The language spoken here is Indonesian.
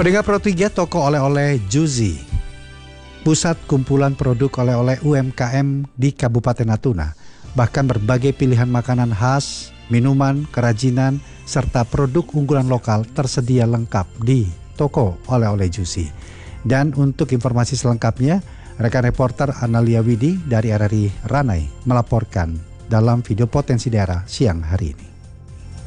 Pendengar Pro 3, toko oleh-oleh Juzi, pusat kumpulan produk oleh-oleh UMKM di Kabupaten Natuna. Bahkan berbagai pilihan makanan khas, minuman, kerajinan, serta produk unggulan lokal tersedia lengkap di toko oleh-oleh Juzi. Dan untuk informasi selengkapnya, rekan reporter Analia Widi dari RRI Ranai melaporkan dalam video Potensi Daerah siang hari ini.